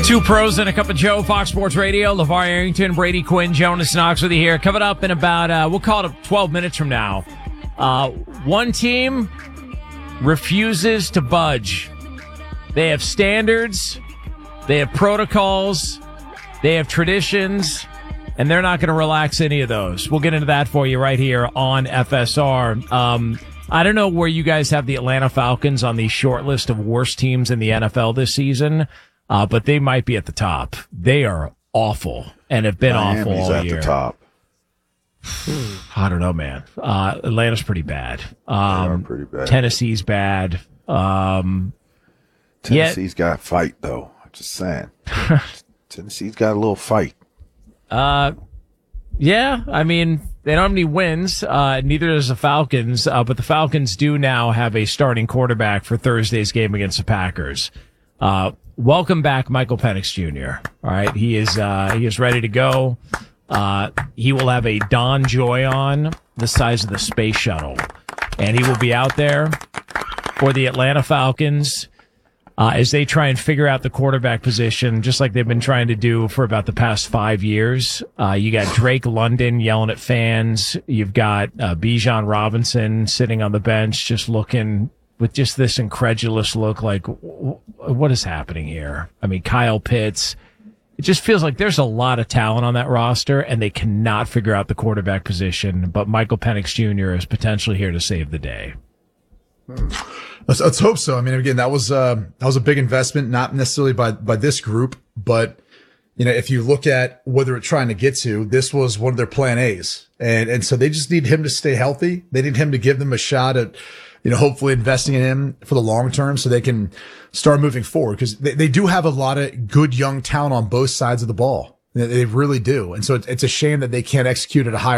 Two pros and a cup of Joe, Fox Sports Radio. LeVar Arrington, Brady Quinn, Jonas Knox with you here. Coming up in about, we'll call it 12 minutes from now. One team refuses to budge. They have standards, they have protocols, they have traditions, and they're not going to relax any of those. We'll get into that for you right here on FSR. I don't know where you guys have the Atlanta Falcons on the short list of worst teams in the NFL this season. But they might be at the top. They are awful and have been awful all at year. The top. I don't know, man. Atlanta's pretty bad. They are pretty bad. Tennessee's bad. Tennessee's got a fight, though. I'm just saying. Tennessee's got a little fight. Yeah, I mean, they don't have any wins. Neither does the Falcons. But the Falcons do now have a starting quarterback for Thursday's game against the Packers. Welcome back, Michael Penix Jr. All right. He is ready to go. He will have a Don Joy on the size of the space shuttle, and he will be out there for the Atlanta Falcons, as they try and figure out the quarterback position, just like they've been trying to do for about the past 5 years. You got Drake London yelling at fans. You've got, Bijan Robinson sitting on the bench, just looking with just this incredulous look like, what is happening here? I mean, Kyle Pitts, it just feels like there's a lot of talent on that roster and they cannot figure out the quarterback position, but Michael Penix Jr. is potentially here to save the day. Let's hope so. I mean, again, that was a big investment, not necessarily by this group, but you know, if you look at what they're trying to get to, this was one of their plan A's. And so they just need him to stay healthy. They need him to give them a shot at, you know, hopefully investing in him for the long term so they can start moving forward, because they do have a lot of good young talent on both sides of the ball. They really do. And so it's a shame that they can't execute at a higher